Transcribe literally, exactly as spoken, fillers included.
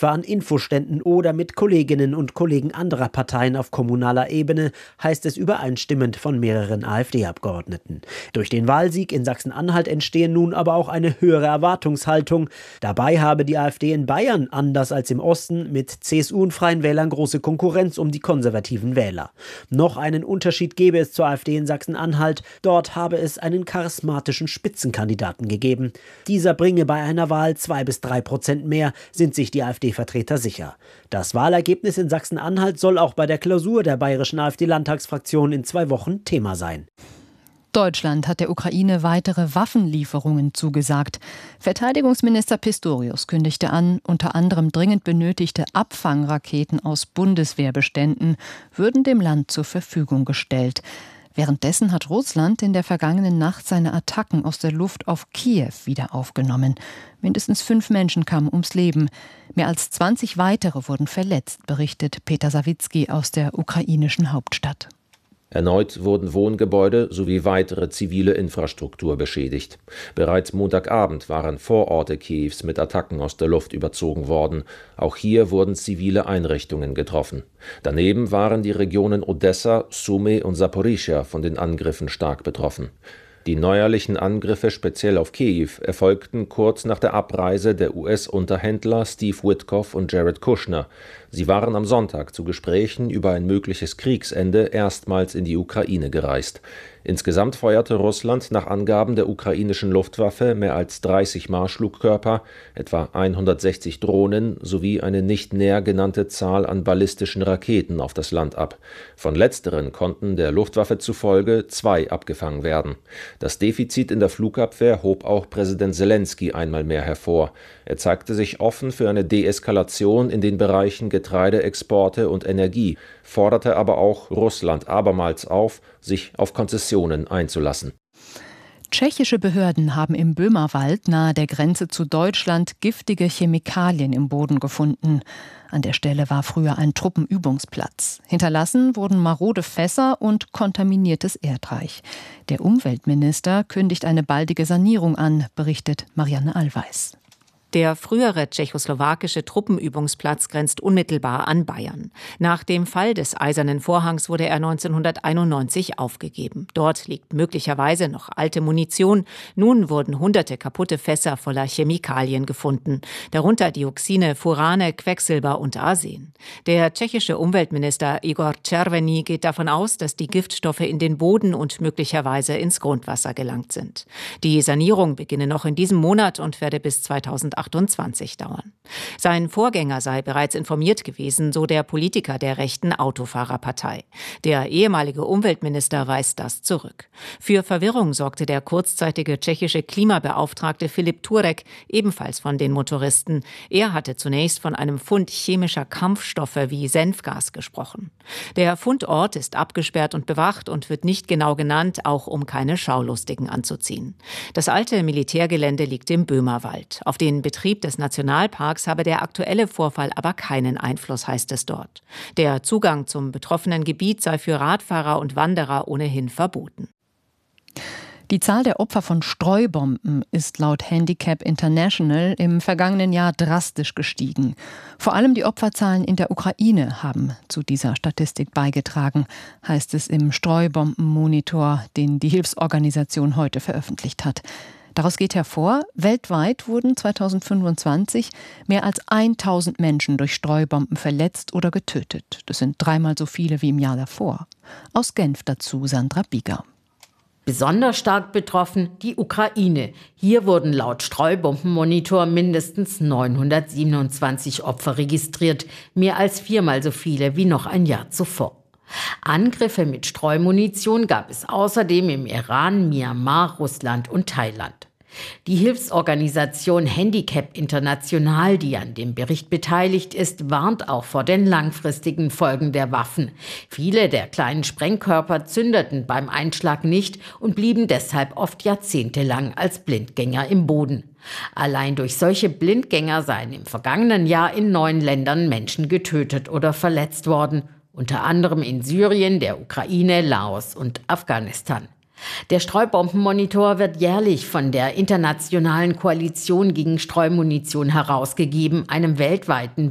etwa an Infoständen oder mit Kolleginnen und Kollegen anderer Parteien auf kommunaler Ebene, heißt es übereinstimmend von mehreren AfD-Abgeordneten. Durch den Wahlsieg in Sachsen-Anhalt entstehe nun aber auch eine höhere Erwartungshaltung. Dabei habe die AfD in Bayern, anders als im Osten, mit C S U und Freien Wählern große Konkurrenz um die konservativen Wähler. Noch einen Unterschied gebe es zur AfD in Sachsen-Anhalt. Dort habe es einen charismatischen Spitzenkandidaten gegeben. Dieser bringe bei einer Wahl zwei bis drei Prozent mehr, sind sich die AfD-Vertreter sicher. Das Wahlergebnis in Sachsen-Anhalt soll auch bei der Klausur der bayerischen AfD-Landtagsfraktion in zwei Wochen Thema sein. Deutschland hat der Ukraine weitere Waffenlieferungen zugesagt. Verteidigungsminister Pistorius kündigte an, unter anderem dringend benötigte Abfangraketen aus Bundeswehrbeständen würden dem Land zur Verfügung gestellt. Währenddessen hat Russland in der vergangenen Nacht seine Attacken aus der Luft auf Kiew wieder aufgenommen. Mindestens fünf Menschen kamen ums Leben. Mehr als zwanzig weitere wurden verletzt, berichtet Peter Sawicki aus der ukrainischen Hauptstadt. Erneut wurden Wohngebäude sowie weitere zivile Infrastruktur beschädigt. Bereits Montagabend waren Vororte Kiews mit Attacken aus der Luft überzogen worden. Auch hier wurden zivile Einrichtungen getroffen. Daneben waren die Regionen Odessa, Sumy und Saporischschja von den Angriffen stark betroffen. Die neuerlichen Angriffe speziell auf Kiew erfolgten kurz nach der Abreise der U S-Unterhändler Steve Witkoff und Jared Kushner. Sie waren am Sonntag zu Gesprächen über ein mögliches Kriegsende erstmals in die Ukraine gereist. Insgesamt feuerte Russland nach Angaben der ukrainischen Luftwaffe mehr als dreißig Marschflugkörper, etwa hundertsechzig Drohnen sowie eine nicht näher genannte Zahl an ballistischen Raketen auf das Land ab. Von letzteren konnten der Luftwaffe zufolge zwei abgefangen werden. Das Defizit in der Flugabwehr hob auch Präsident Selenskyj einmal mehr hervor. Er zeigte sich offen für eine Deeskalation in den Bereichen Getreideexporte und Energie, forderte aber auch Russland abermals auf, sich auf Konzessionen einzulassen. Tschechische Behörden haben im Böhmerwald nahe der Grenze zu Deutschland giftige Chemikalien im Boden gefunden. An der Stelle war früher ein Truppenübungsplatz. Hinterlassen wurden marode Fässer und kontaminiertes Erdreich. Der Umweltminister kündigt eine baldige Sanierung an, berichtet Marianne Allweis. Der frühere tschechoslowakische Truppenübungsplatz grenzt unmittelbar an Bayern. Nach dem Fall des Eisernen Vorhangs wurde er neunzehnhunderteinundneunzig aufgegeben. Dort liegt möglicherweise noch alte Munition. Nun wurden hunderte kaputte Fässer voller Chemikalien gefunden, darunter Dioxine, Furane, Quecksilber und Arsen. Der tschechische Umweltminister Igor Červený geht davon aus, dass die Giftstoffe in den Boden und möglicherweise ins Grundwasser gelangt sind. Die Sanierung beginne noch in diesem Monat und werde bis zweitausendachtundzwanzig dauern. Sein Vorgänger sei bereits informiert gewesen, so der Politiker der rechten Autofahrerpartei. Der ehemalige Umweltminister weist das zurück. Für Verwirrung sorgte der kurzzeitige tschechische Klimabeauftragte Filip Turek, ebenfalls von den Motoristen. Er hatte zunächst von einem Fund chemischer Kampfstoffe wie Senfgas gesprochen. Der Fundort ist abgesperrt und bewacht und wird nicht genau genannt, auch um keine Schaulustigen anzuziehen. Das alte Militärgelände liegt im Böhmerwald. Auf den Betrieb des Nationalparks habe der aktuelle Vorfall aber keinen Einfluss, heißt es dort. Der Zugang zum betroffenen Gebiet sei für Radfahrer und Wanderer ohnehin verboten. Die Zahl der Opfer von Streubomben ist laut Handicap International im vergangenen Jahr drastisch gestiegen. Vor allem die Opferzahlen in der Ukraine haben zu dieser Statistik beigetragen, heißt es im Streubombenmonitor, den die Hilfsorganisation heute veröffentlicht hat. Daraus geht hervor, weltweit wurden zweitausendfünfundzwanzig mehr als tausend Menschen durch Streubomben verletzt oder getötet. Das sind dreimal so viele wie im Jahr davor. Aus Genf dazu Sandra Bieger. Besonders stark betroffen die Ukraine. Hier wurden laut Streubombenmonitor mindestens neunhundertsiebenundzwanzig Opfer registriert, mehr als viermal so viele wie noch ein Jahr zuvor. Angriffe mit Streumunition gab es außerdem im Iran, Myanmar, Russland und Thailand. Die Hilfsorganisation Handicap International, die an dem Bericht beteiligt ist, warnt auch vor den langfristigen Folgen der Waffen. Viele der kleinen Sprengkörper zündeten beim Einschlag nicht und blieben deshalb oft jahrzehntelang als Blindgänger im Boden. Allein durch solche Blindgänger seien im vergangenen Jahr in neun Ländern Menschen getötet oder verletzt worden. Unter anderem in Syrien, der Ukraine, Laos und Afghanistan. Der Streubombenmonitor wird jährlich von der Internationalen Koalition gegen Streumunition herausgegeben, einem weltweiten